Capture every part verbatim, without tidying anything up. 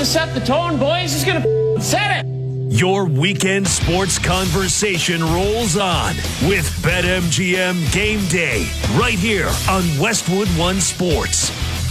to set the tone, boys. He's going to set it. Your weekend sports conversation rolls on with BetMGM Game Day right here on Westwood One Sports.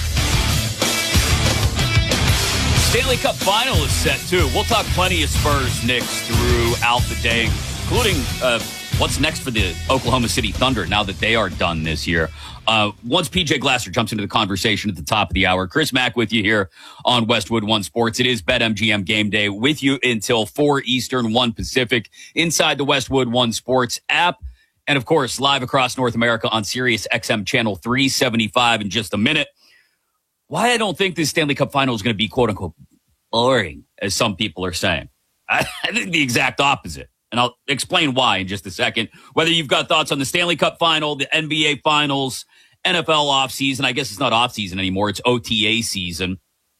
Stanley Cup Final is set, too. We'll talk plenty of Spurs, Knicks throughout the day, including uh, what's next for the Oklahoma City Thunder now that they are done this year. Uh, once P J Glasser jumps into the conversation at the top of the hour, Chris Mack with you here on Westwood One Sports. It is BetMGM Game Day with you until four Eastern, one Pacific, inside the Westwood One Sports app. And, of course, live across North America on Sirius X M Channel three seventy-five in just a minute. Why I don't think this Stanley Cup Final is going to be, quote-unquote, boring, as some people are saying. I, I think the exact opposite. And I'll explain why in just a second. Whether you've got thoughts on the Stanley Cup Final, the N B A Finals, N F L offseason. I guess it's not offseason anymore. It's O T A season.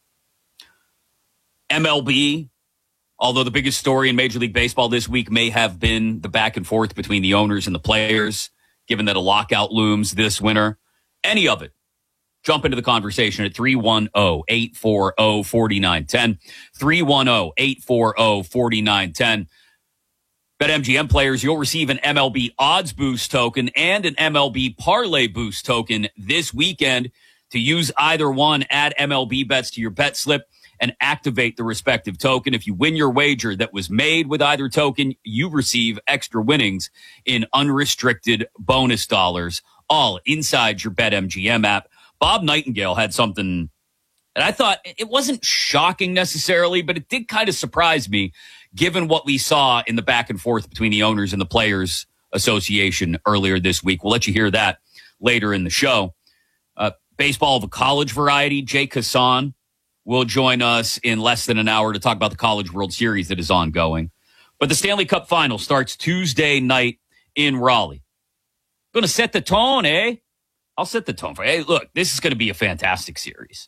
M L B, although the biggest story in Major League Baseball this week may have been the back and forth between the owners and the players, given that a lockout looms this winter. Any of it. Jump into the conversation at three one zero, eight four zero, four nine one zero. three one zero, eight four zero, four nine one zero. BetMGM players, you'll receive an M L B odds boost token and an M L B parlay boost token this weekend. To use either one, add M L B bets to your bet slip and activate the respective token. If you win your wager that was made with either token, you receive extra winnings in unrestricted bonus dollars, all inside your BetMGM app. Bob Nightingale had something that I thought it wasn't shocking necessarily, but it did kind of surprise me, given what we saw in the back and forth between the owners and the Players Association earlier this week. We'll let you hear that later in the show. Uh, baseball of a college variety, Jay Kassan will join us in less than an hour to talk about the College World Series that is ongoing. But the Stanley Cup Final starts Tuesday night in Raleigh. Going to set the tone, eh? I'll set the tone for you. Hey, look, this is going to be a fantastic series.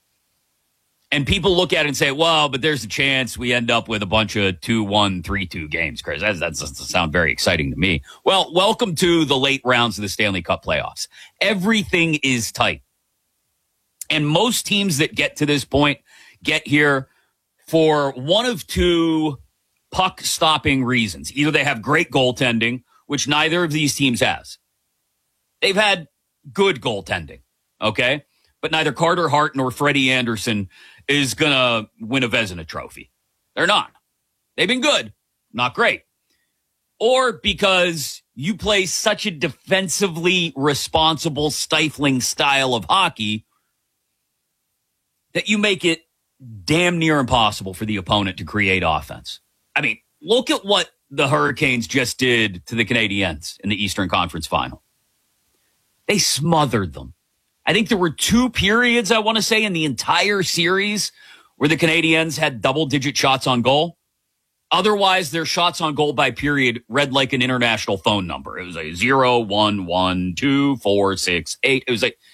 And people look at it and say, well, but there's a chance we end up with a bunch of two one, three two games, Chris. That doesn't sound very exciting to me. Well, welcome to the late rounds of the Stanley Cup playoffs. Everything is tight. And most teams that get to this point get here for one of two puck-stopping reasons. Either they have great goaltending, which neither of these teams has. They've had good goaltending, okay? But neither Carter Hart nor Freddie Anderson is going to win a Vezina trophy. They're not. They've been good, not great. Or because you play such a defensively responsible, stifling style of hockey that you make it damn near impossible for the opponent to create offense. I mean, look at what the Hurricanes just did to the Canadiens in the Eastern Conference Final. They smothered them. I think there were two periods, I want to say, in the entire series where the Canadiens had double-digit shots on goal. Otherwise, their shots on goal by period read like an international phone number. It was a zero, one, one, two, four, six, eight. It was like